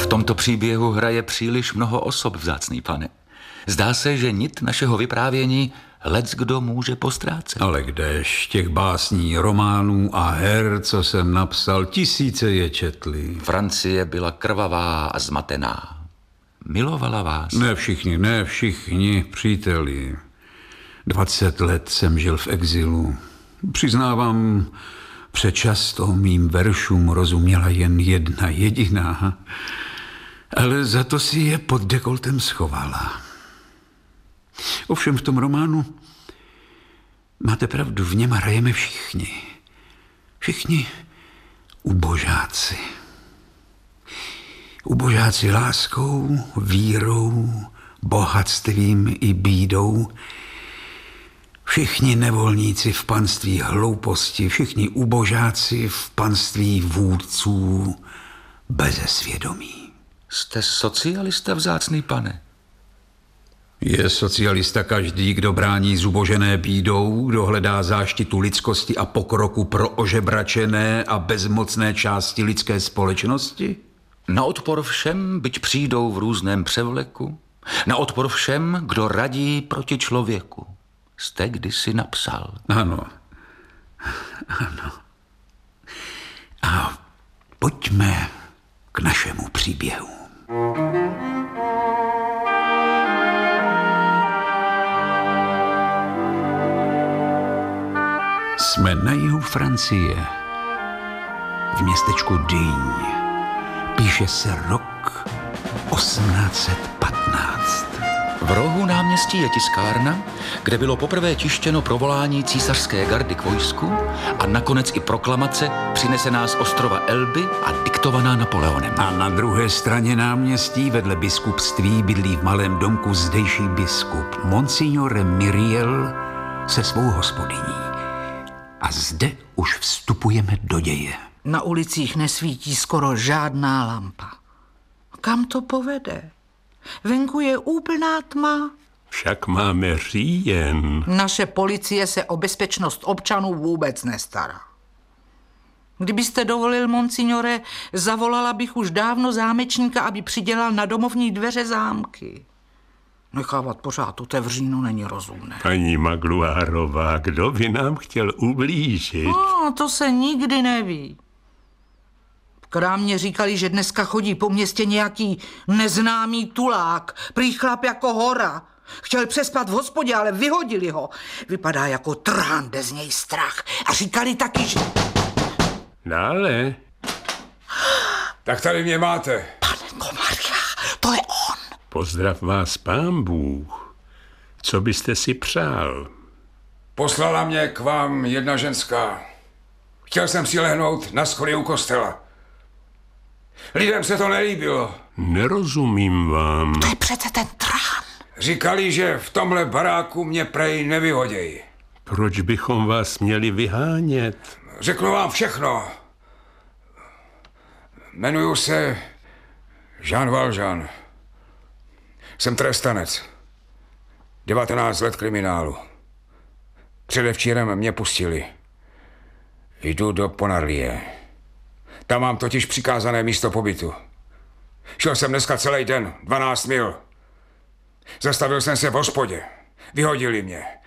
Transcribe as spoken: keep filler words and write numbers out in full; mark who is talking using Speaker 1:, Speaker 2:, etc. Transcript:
Speaker 1: V tomto příběhu hraje příliš mnoho osob, vzácný pane. Zdá se, že nit našeho vyprávění leckdo může postrácet.
Speaker 2: Ale kdež těch básní, románů a her, co jsem napsal, tisíce je četli.
Speaker 1: Francie byla krvavá a zmatená. Milovala vás.
Speaker 2: Ne všichni, ne všichni, příteli. Dvacet let jsem žil v exilu. Přiznávám, přečasto mým veršům rozuměla jen jedna jediná, ale za to si je pod dekoltem schovala. Ovšem v tom románu máte pravdu, v něm hrajeme všichni. Všichni ubožáci. Ubožáci láskou, vírou, bohatstvím i bídou. Všichni nevolníci v panství hlouposti, všichni ubožáci v panství vůdců bezesvědomí.
Speaker 1: Jste socialista, vzácný pane?
Speaker 2: Je socialista každý, kdo brání zubožené bídou, kdo hledá záštitu lidskosti a pokroku pro ožebračené a bezmocné části lidské společnosti?
Speaker 1: Na odpor všem, byť přijdou v různém převleku? Na odpor všem, kdo radí proti člověku? Jste kdysi napsal.
Speaker 2: Ano. Ano. A pojďme k našemu příběhu. Jsme na jihu Francie, v městečku Digne. Píše se rok osmnáct set patnáct.
Speaker 1: V rohu náměstí je tiskárna, kde bylo poprvé tištěno provolání císařské gardy k vojsku a nakonec i proklamace přinesená z ostrova Elby a diktovaná Napoleonem.
Speaker 2: A na druhé straně náměstí vedle biskupství bydlí v malém domku zdejší biskup Monsignore Myriel se svou hospodyní. A zde už vstupujeme do děje.
Speaker 3: Na ulicích nesvítí skoro žádná lampa. Kam to povede? Venku je úplná tma.
Speaker 4: Však máme říjen.
Speaker 3: Naše policie se o bezpečnost občanů vůbec nestará. Kdybyste dovolil, monsignore, zavolala bych už dávno zámečníka, aby přidělal na domovní dveře zámky. Nechávat pořád otevříno není rozumné.
Speaker 4: Paní Magluárová, kdo by nám chtěl ublížit?
Speaker 3: No, to se nikdy neví. V krámě říkali, že dneska chodí po městě nějaký neznámý tulák, prý chlap jako hora. Chtěl přespat v hospodě, ale vyhodili ho. Vypadá jako trhán, jde z něj strach. A říkali taky, že...
Speaker 4: Dále.
Speaker 5: Tak tady mě máte.
Speaker 3: Panko Maria, to je on.
Speaker 4: Pozdrav vás pán Bůh. Co byste si přál?
Speaker 5: Poslala mě k vám jedna ženská. Chtěl jsem si lehnout na schody u kostela. Lidem se to nelíbilo.
Speaker 4: Nerozumím vám.
Speaker 3: To je přece ten trhán.
Speaker 5: Říkali, že v tomhle baráku mě prej nevyhodějí.
Speaker 4: Proč bychom vás měli vyhánět?
Speaker 5: Řeknu vám všechno. Jmenuju se Jean Valjean. Jsem trestanec. devatenáct let kriminálu. Předevčírem mě pustili. Jdu do Ponarlie. Tam mám totiž přikázané místo pobytu. Šel jsem dneska celý den, dvanáct mil. Zastavil jsem se v hospodě. Vyhodili mě.